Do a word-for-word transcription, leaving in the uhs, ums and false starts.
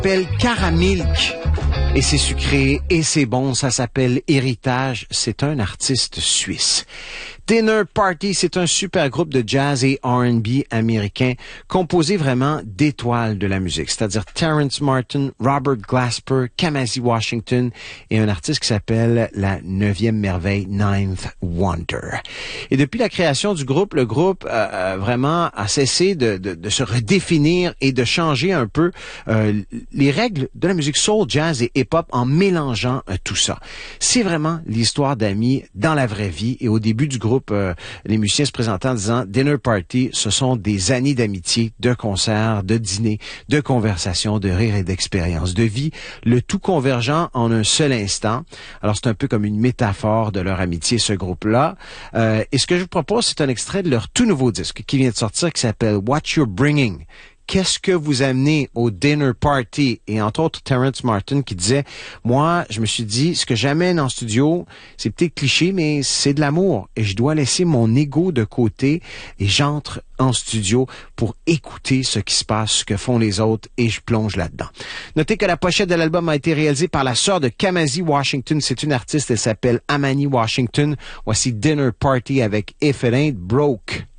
s'appelle Caramilk. Et c'est sucré et c'est bon, ça s'appelle Héritage. C'est un artiste suisse. Dinner Party, c'est un super groupe de jazz et R and B américain composé vraiment d'étoiles de la musique, c'est-à-dire Terrence Martin, Robert Glasper, Kamasi Washington et un artiste qui s'appelle la neuvième merveille, Ninth Wonder. Et depuis la création du groupe, le groupe euh, vraiment a cessé de, de, de se redéfinir et de changer un peu euh, les règles de la musique soul, jazz et hip-hop en mélangeant euh, tout ça. C'est vraiment l'histoire d'amis dans la vraie vie et au début du groupe, Euh, les musiciens se présentaient en disant Dinner Party, ce sont des années d'amitié, de concerts, de dîners, de conversations, de rires et d'expériences, de vie, le tout convergent en un seul instant. Alors c'est un peu comme une métaphore de leur amitié, ce groupe-là. Euh, et ce que je vous propose, c'est un extrait de leur tout nouveau disque qui vient de sortir, qui s'appelle What You're Bringing. Qu'est-ce que vous amenez au dinner party? Et entre autres, Terrence Martin qui disait, moi, je me suis dit, ce que j'amène en studio, c'est peut-être cliché, mais c'est de l'amour. Et je dois laisser mon ego de côté et j'entre en studio pour écouter ce qui se passe, ce que font les autres et je plonge là-dedans. Notez que la pochette de l'album a été réalisée par la sœur de Kamasi Washington. C'est une artiste, elle s'appelle Amani Washington. Voici Dinner Party avec If It Ain't Broke.